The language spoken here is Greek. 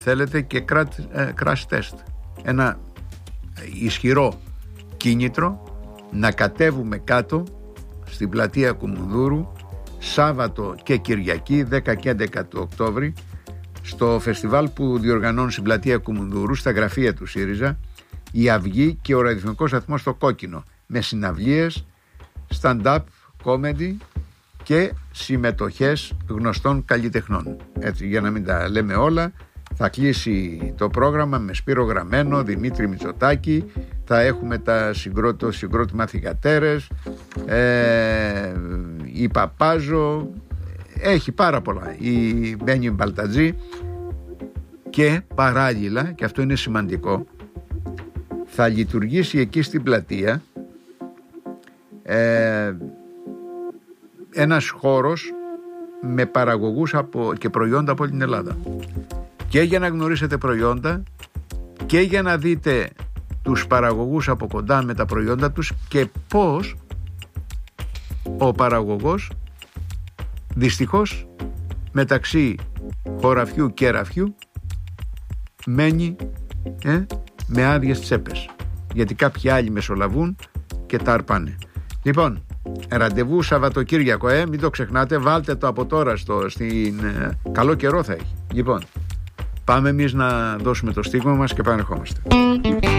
θέλετε και crash test. Ένα ισχυρό κίνητρο να κατέβουμε κάτω στην πλατεία Κουμουνδούρου Σάββατο και Κυριακή 10 και 11 του Οκτώβρη στο φεστιβάλ που διοργανώνουν στην πλατεία Κουμουνδούρου, στα γραφεία του ΣΥΡΙΖΑ, η Αυγή και ο ραδιοφωνικός σταθμός στο Κόκκινο, με συναυλίες, stand-up, comedy και συμμετοχές γνωστών καλλιτεχνών. Έτσι, για να μην τα λέμε όλα, θα κλείσει το πρόγραμμα με Σπύρο Γραμμένο, Δημήτρη Μητσοτάκη, θα έχουμε το συγκρότημα Θυγατέρες, η Παπάζο, έχει πάρα πολλά, η Μπένι Μπαλτατζή, και παράλληλα, και αυτό είναι σημαντικό, θα λειτουργήσει εκεί στην πλατεία ένας χώρος με παραγωγούς και προϊόντα από την Ελλάδα, και για να γνωρίσετε προϊόντα και για να δείτε τους παραγωγούς από κοντά με τα προϊόντα τους και πώς ο παραγωγός δυστυχώς μεταξύ χωραφιού και ραφιού μένει με άδειες τσέπες, γιατί κάποιοι άλλοι μεσολαβούν και τα αρπάνε. Λοιπόν, ραντεβού Σαββατοκύριακο, μην το ξεχνάτε, βάλτε το από τώρα καλό καιρό θα έχει. Λοιπόν, πάμε εμείς να δώσουμε το στίγμα μας και πανερχόμαστε.